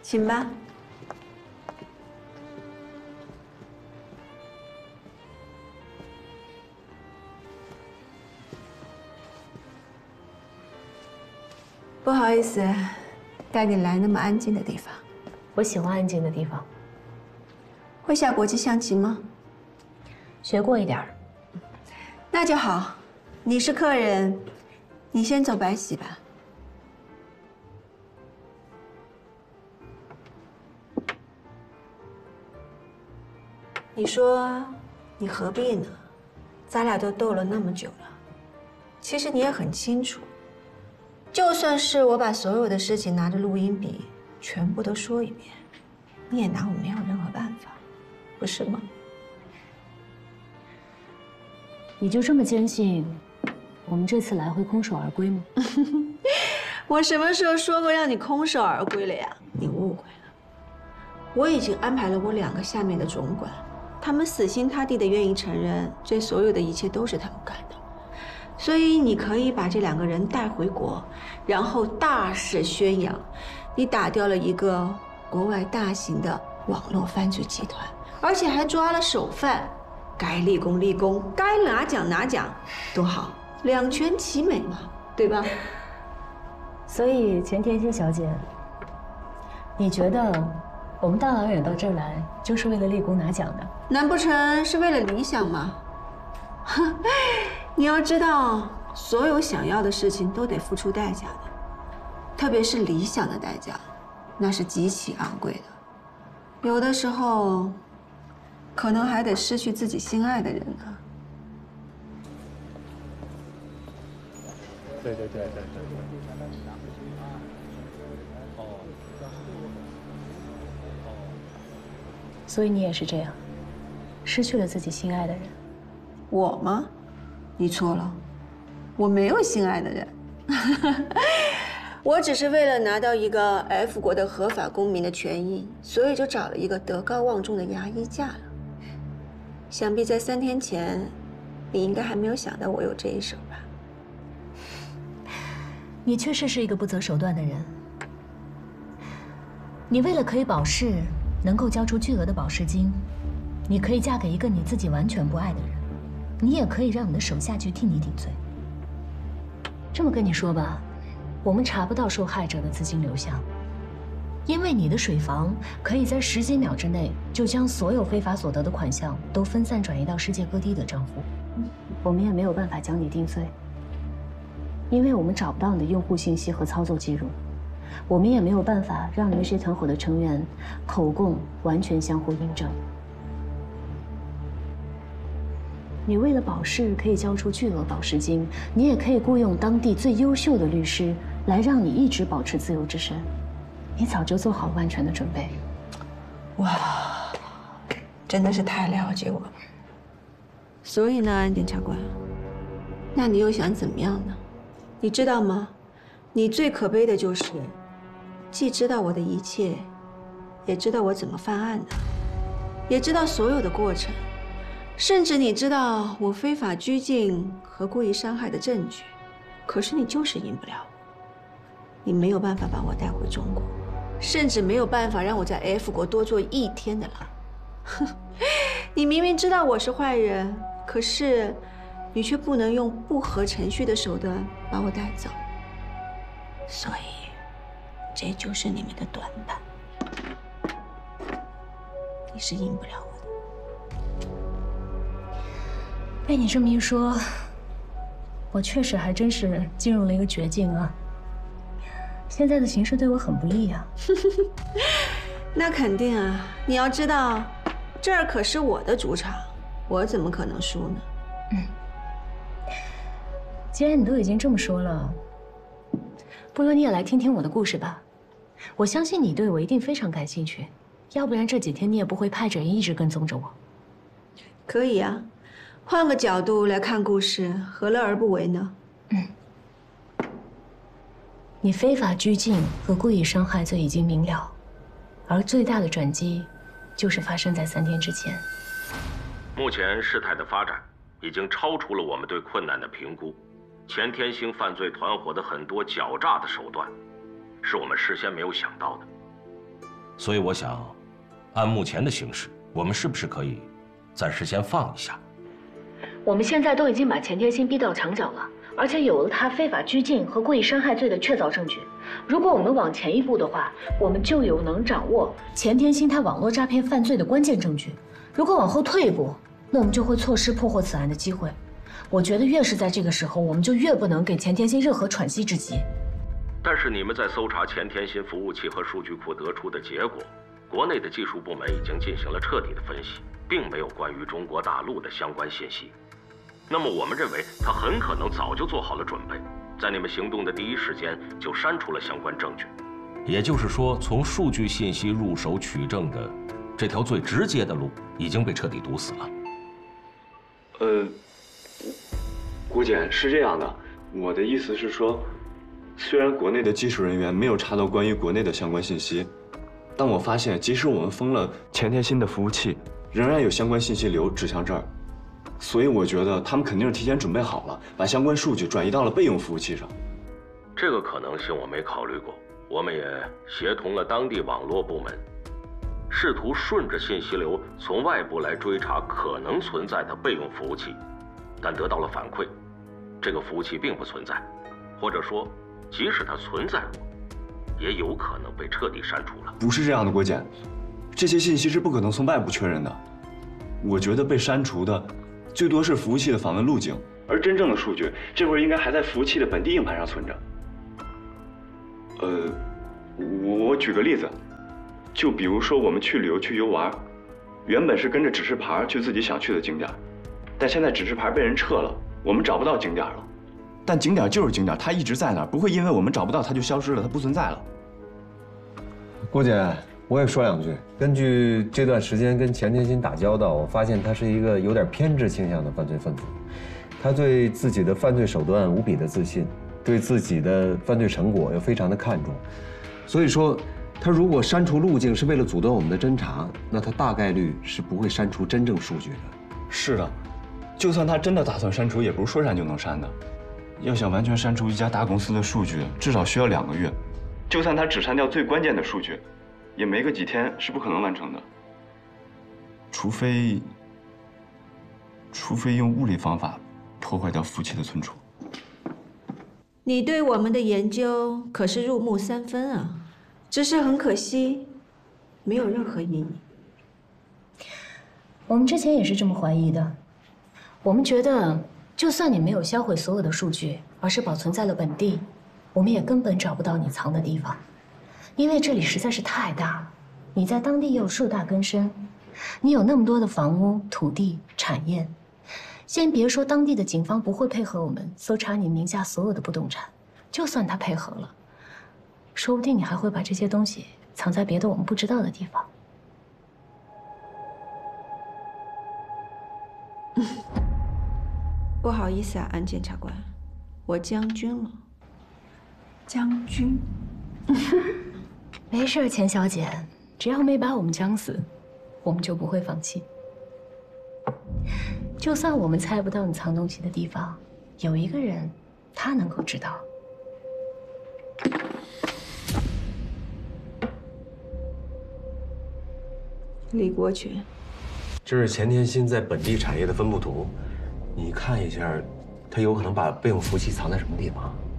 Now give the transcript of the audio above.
请吧。不好意思，带你来那么安静的地方。 我喜欢安静的地方。 会下国际象棋吗？ 学过一点儿。 那就好。你是客人，你先走白喜吧。你说，你何必呢？咱俩都斗了那么久了，其实你也很清楚，就算是我把所有的事情拿着录音笔全部都说一遍，你也拿我没有任何办法，不是吗？ 你就这么坚信我们这次来会空手而归吗？ 我什么时候说过让你空手而归了呀？你误会了，我已经安排了我2个下面的总管。他们死心塌地的愿意承认，这所有的一切都是他们干的，所以你可以把这2个人带回国，然后大肆宣扬，你打掉了一个国外大型的网络犯罪集团，而且还抓了首犯，该立功立功，该拿奖拿奖，多好，两全其美嘛，对吧？ 所以钱甜心小姐，你觉得我们大老远到这儿来就是为了立功拿奖的？ 难不成是为了理想吗？你要知道，所有想要的事情都得付出代价的，特别是理想的代价，那是极其昂贵的。有的时候，可能还得失去自己心爱的人呢。 对。 所以你也是这样，失去了自己心爱的人。 我吗？你错了，我没有心爱的人。我只是为了拿到一个 F 国的合法公民的权益，所以就找了一个德高望重的牙医嫁了。想必在3天前，你应该还没有想到我有这一手吧？ 你确实是一个不择手段的人。你为了可以保释，能够交出巨额的保释金，你可以嫁给一个你自己完全不爱的人，你也可以让你的手下去替你顶罪。这么跟你说吧，我们查不到受害者的资金流向，因为你的水房可以在10几秒之内就将所有非法所得的款项都分散转移到世界各地的账户。我们也没有办法将你定罪，因为我们找不到你的用户信息和操作记录，我们也没有办法让你们这团伙的成员口供完全相互印证。你为了保释可以交出巨额保释金，你也可以雇佣当地最优秀的律师来让你一直保持自由之身。你早就做好了万全的准备。 哇，真的是太了解我了。所以呢，检察官，那你又想怎么样呢？你知道吗？你最可悲的就是，既知道我的一切，也知道我怎么犯案的，也知道所有的过程，甚至你知道我非法拘禁和故意伤害的证据，可是你就是赢不了我，你没有办法把我带回中国，甚至没有办法让我在 F 国多坐1天的牢。哼，你明明知道我是坏人，可是你却不能用不合程序的手段把我带走，所以这就是你们的短板，你是赢不了我的。 被你这么一说，我确实还真是进入了一个绝境啊。现在的形势对我很不利啊。 那肯定啊，你要知道，这儿可是我的主场，我怎么可能输呢？ 既然你都已经这么说了，不如你也来听听我的故事吧。我相信你对我一定非常感兴趣，要不然这几天你也不会派着人一直跟踪着我。 可以啊，换个角度来看故事，何乐而不为呢？ 你非法拘禁和故意伤害罪已经明了，而最大的转机就是发生在3天之前。 目前事态的发展已经超出了我们对困难的评估。钱天星犯罪团伙的很多狡诈的手段，是我们事先没有想到的。 所以我想，按目前的形势，我们是不是可以暂时先放一下？ 我们现在都已经把钱天星逼到墙角了，而且有了他非法拘禁和故意伤害罪的确凿证据。如果我们往前一步的话，我们就有能掌握钱天星他网络诈骗犯罪的关键证据。如果往后退一步，那我们就会错失破获此案的机会。我觉得越是在这个时候，我们就越不能给钱天星任何喘息之机。 但是你们在搜查钱天星服务器和数据库得出的结果，国内的技术部门已经进行了彻底的分析，并没有关于中国大陆的相关信息。那么我们认为他很可能早就做好了准备，在你们行动的第一时间就删除了相关证据。也就是说，从数据信息入手取证的这条最直接的路已经被彻底堵死了。 郭检，是这样的，我的意思是说，虽然国内的技术人员没有查到关于国内的相关信息，但我发现即使我们封了钱天星的服务器，仍然有相关信息流指向这儿。所以我觉得他们肯定是提前准备好了，把相关数据转移到了备用服务器上。 这个可能性我没考虑过，我们也协同了当地网络部门，试图顺着信息流从外部来追查可能存在的备用服务器，但得到了反馈，这个服务器并不存在，或者说，即使它存在过，也有可能被彻底删除了。 不是这样的，郭检，这些信息是不可能从外部确认的。我觉得被删除的最多是服务器的访问路径，而真正的数据这会儿应该还在服务器的本地硬盘上存着。我举个例子，就比如说我们去旅游去游玩，原本是跟着指示牌去自己想去的景点，但现在指示牌被人撤了，我们找不到景点了。但景点就是景点，它一直在那儿，不会因为我们找不到它就消失了，它不存在了。 郭姐，我也说两句。根据这段时间跟钱天星打交道，我发现他是一个有点偏执倾向的犯罪分子。他对自己的犯罪手段无比的自信，对自己的犯罪成果又非常的看重。所以说，他如果删除路径是为了阻断我们的侦查，那他大概率是不会删除真正数据的。 是的，就算他真的打算删除，也不是说删就能删的。要想完全删除一家大公司的数据，至少需要2个月。就算他只删掉最关键的数据，也没个几天是不可能完成的。除非用物理方法破坏掉服务器的存储。 你对我们的研究可是入木3分啊，只是很可惜，没有任何意义。 我们之前也是这么怀疑的，我们觉得，就算你没有销毁所有的数据，而是保存在了本地，我们也根本找不到你藏的地方，因为这里实在是太大了。你在当地又树大根深，你有那么多的房屋、土地、产业，先别说当地的警方不会配合我们搜查你名下所有的不动产，就算他配合了，说不定你还会把这些东西藏在别的我们不知道的地方。 不好意思啊，安检察官，我将军了。将军？ 没事，钱小姐，只要没把我们将死，我们就不会放弃。就算我们猜不到你藏东西的地方，有一个人，他能够知道。 李国权， 这是钱天星在本地产业的分布图，你看一下，他有可能把备用服务器藏在什么地方？